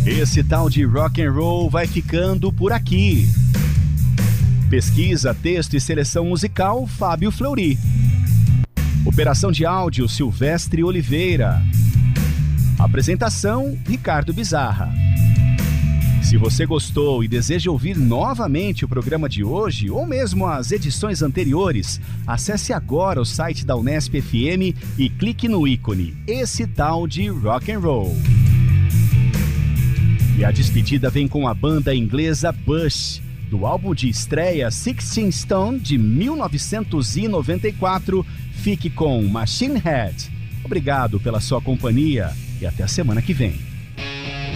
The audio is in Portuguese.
Esse tal de rock and roll vai ficando por aqui. Pesquisa, texto e seleção musical, Fábio Fleury. Operação de áudio, Silvestre Oliveira. Apresentação, Ricardo Bizarra. Se você gostou e deseja ouvir novamente o programa de hoje, ou mesmo as edições anteriores, acesse agora o site da Unesp FM e clique no ícone Esse Tal de Rock and Roll. E a despedida vem com a banda inglesa Bush, do álbum de estreia Sixteen Stone de 1994, fique com Machine Head. Obrigado pela sua companhia e até a semana que vem.